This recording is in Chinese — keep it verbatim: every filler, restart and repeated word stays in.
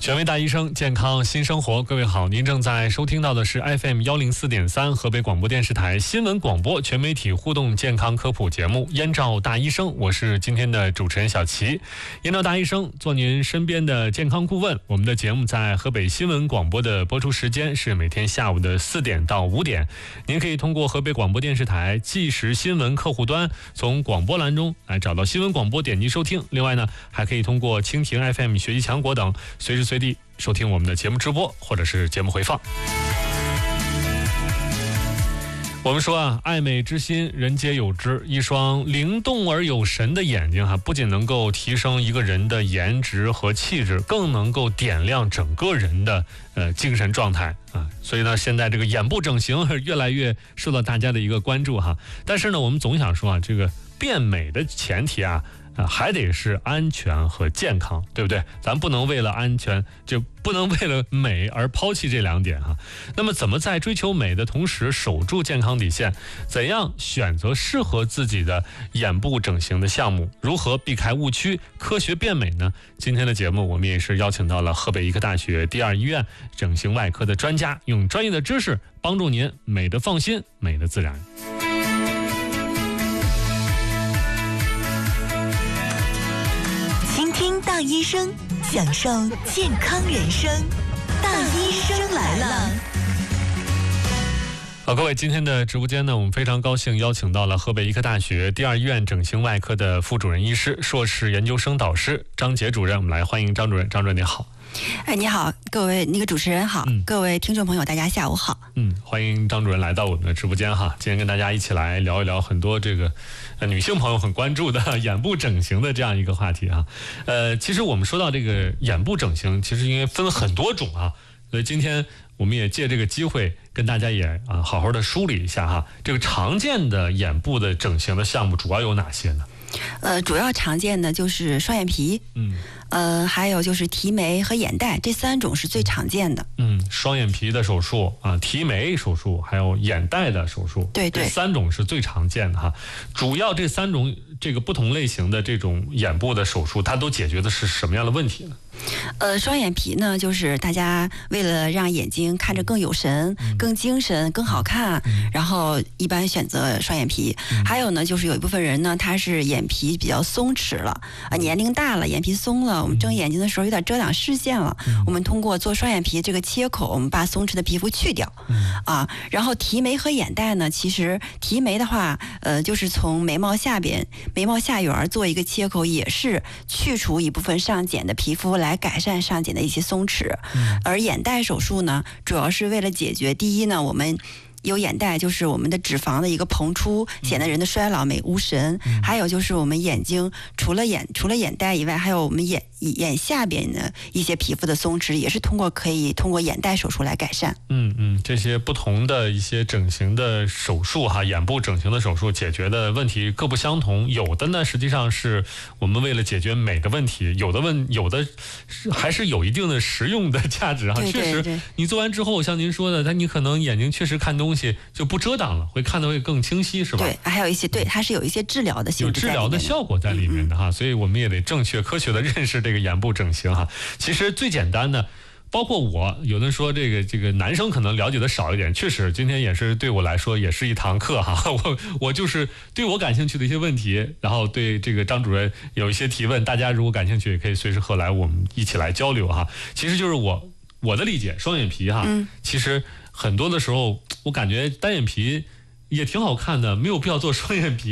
权威大医生，健康新生活。各位好，您正在收听到的是 F M 一零四点三 河北广播电视台新闻广播全媒体互动健康科普节目《燕赵大医生》，我是今天的主持人小齐。燕赵大医生做您身边的健康顾问。我们的节目在河北新闻广播的播出时间是每天下午的四点到五点。您可以通过河北广播电视台即时新闻客户端，从广播栏中来找到新闻广播，点击收听。另外呢，还可以通过蜻蜓 F M、学习强国等，随时随地收听我们的节目直播或者是节目回放。我们说啊，爱美之心，人皆有之。一双灵动而有神的眼睛哈、啊，不仅能够提升一个人的颜值和气质，更能够点亮整个人的呃精神状态啊。所以呢，现在这个眼部整形越来越受到大家的一个关注哈。但是呢，我们总想说啊，这个变美的前提啊。啊，还得是安全和健康，对不对？咱不能为了安全，就不能为了美而抛弃这两点哈。那么，怎么在追求美的同时守住健康底线？怎样选择适合自己的眼部整形的项目？如何避开误区，科学变美呢？今天的节目，我们也是邀请到了河北医科大学第二医院整形外科的专家，用专业的知识帮助您美的放心，美的自然。 大医生，享受健康人生。大医生来了。 好，各位，今天的直播间呢，我们非常高兴邀请到了河北医科大学第二医院整形外科的副主任医师、硕士研究生导师张杰主任。我们来欢迎张主任。张主任你好。 哎，你好，各位那个主持人好、嗯，各位听众朋友，大家下午好。 嗯，欢迎张主任来到我们的直播间哈。今天跟大家一起来聊一聊很多这个呃女性朋友很关注的眼部整形的这样一个话题哈。呃，其实我们说到这个眼部整形，其实应该分很多种啊。所以今天我们也借这个机会跟大家也啊好好的梳理一下哈。这个常见的眼部的整形的项目主要有哪些呢？ 呃，主要常见的就是双眼皮，嗯，呃，还有就是提眉和眼袋，这三种是最常见的。 嗯，双眼皮的手术啊，提眉手术，还有眼袋的手术， 对对， 这三种是最常见的哈。主要这三种这个不同类型的这种眼部的手术，它都解决的是什么样的问题呢？ 呃，双眼皮呢，就是大家为了让眼睛看着更有神、嗯、更精神、更好看、嗯，然后一般选择双眼皮。嗯、还有呢，就是有一部分人呢，他是眼皮比较松弛了，啊，年龄大了，眼皮松了，我们睁眼睛的时候有点遮挡视线了，嗯、我们通过做双眼皮这个切口，我们把松弛的皮肤去掉，嗯、啊，然后提眉和眼袋呢，其实提眉的话，呃，就是从眉毛下边、眉毛下缘做一个切口，也是去除一部分上睑的皮肤来改善上睑的一些松弛，嗯、而眼袋手术呢，主要是为了解决第一呢，我们有眼袋就是我们的脂肪的一个膨出，显得人的衰老美无神、嗯、还有就是我们眼睛除了眼除了眼袋以外，还有我们眼眼下边的一些皮肤的松弛，也是通过可以通过眼袋手术来改善。 嗯嗯，这些不同的一些整形的手术哈，眼部整形的手术解决的问题各不相同，有的呢实际上是我们为了解决美的问题，有的问有的还是有一定的实用的价值哈。 对对对， 确实你做完之后，像您说的，它你可能眼睛确实看东西就不遮挡了，会看得会更清晰，是吧？ 对，还有一些对，它是有一些治疗的性质， 有治疗的效果在里面的哈、嗯，所以我们也得正确科学的认识这个眼部整形哈。其实最简单的，包括我，有的说这个这个男生可能了解的少一点，确实今天也是对我来说也是一堂课哈。我我就是对我感兴趣的一些问题，然后对这个张主任有一些提问，大家如果感兴趣也可以随时和来我们一起来交流哈。其实就是我我的理解，双眼皮哈，嗯、其实很多的时候我感觉单眼皮也挺好看的，没有必要做双眼皮。